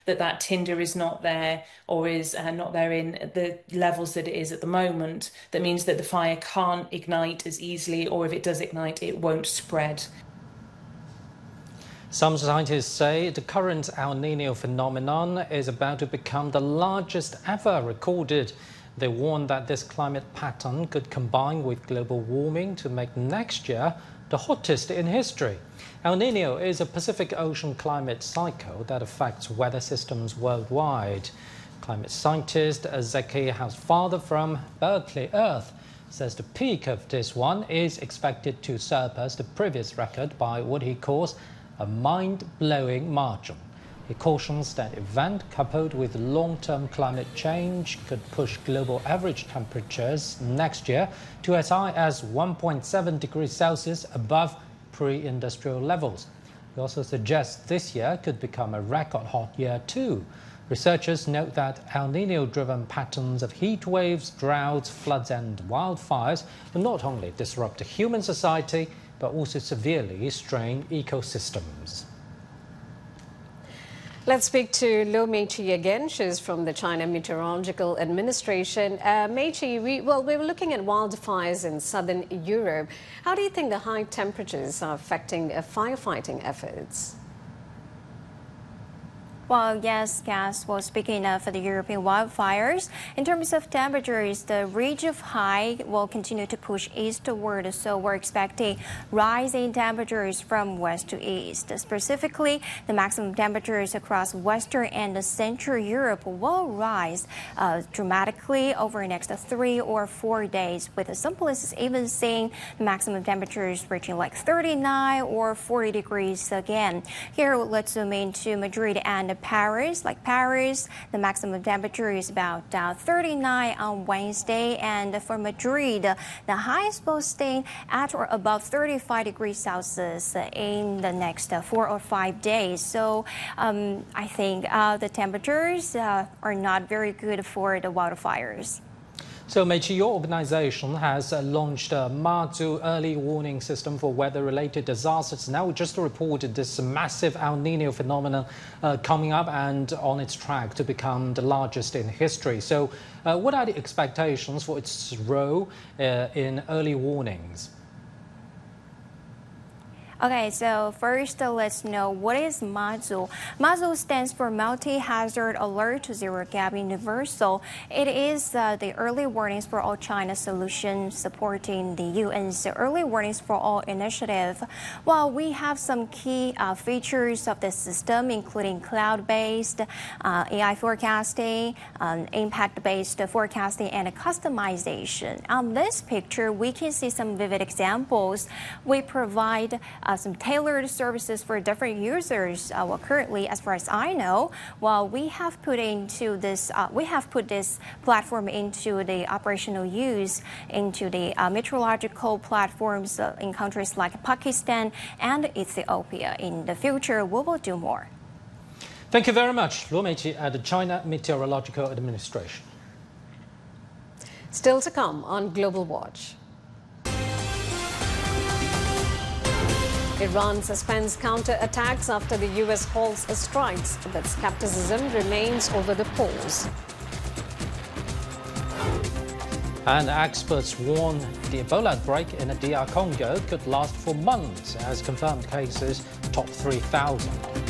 that tinder is not there or is not there in the levels that it is at the moment, that means that the fire can't ignite as easily, or if it does ignite, it won't spread. Some scientists say the current El Nino phenomenon is about to become the largest ever recorded. They warn that this climate pattern could combine with global warming to make next year the hottest in history. El Nino is a Pacific Ocean climate cycle that affects weather systems worldwide. Climate scientist Zeki Housefather from Berkeley, Earth, says the peak of this one is expected to surpass the previous record by what he calls a mind-blowing margin. He cautions that event, coupled with long-term climate change, could push global average temperatures next year to as high as 1.7 degrees Celsius above pre-industrial levels. He also suggests this year could become a record hot year too. Researchers note that El Nino-driven patterns of heat waves, droughts, floods and wildfires will not only disrupt the human society, but also severely strain ecosystems. Let's speak to Luo Meiqi again. She's from the China Meteorological Administration. Meiqi, we were looking at wildfires in southern Europe. How do you think the high temperatures are affecting firefighting efforts? Well, yes, Cass. Well, speaking of the European wildfires, in terms of temperatures, the range of high will continue to push eastward, so we're expecting rising temperatures from west to east. Specifically, the maximum temperatures across Western and Central Europe will rise dramatically over the next 3 or 4 days, with some places even seeing maximum temperatures reaching like 39 or 40 degrees again. Here, let's zoom into Madrid and Paris. Like Paris, the maximum temperature is about 39 on Wednesday, and for Madrid, the highest will stay at or above 35 degrees Celsius in the next 4 or 5 days. So I think the temperatures are not very good for the wildfires. So, Meiqi, your organization has launched a Mazu early warning system for weather-related disasters. Now, we just reported this massive El Nino phenomenon coming up and on its track to become the largest in history. So, what are the expectations for its role in early warnings? Okay, so first let's know what is MAZU. MAZU stands for Multi-Hazard Alert Zero Gap Universal. It is the early warnings for all China solution supporting the UN's early warnings for all initiative. While we have some key features of the system, including cloud-based, AI forecasting, impact-based forecasting, and customization. On this picture, we can see some vivid examples. We provide some tailored services for different users. Well, currently, as far as I know, we have put this platform into the operational use into the meteorological platforms in countries like Pakistan and Ethiopia. In the future, we will do more. Thank you very much, Luo Meiqi at the China Meteorological Administration. Still to come on Global Watch. Iran suspends counter-attacks after the U.S. halts strikes, but skepticism remains over the pause. And experts warn the Ebola outbreak in the DR Congo could last for months as confirmed cases top 3,000.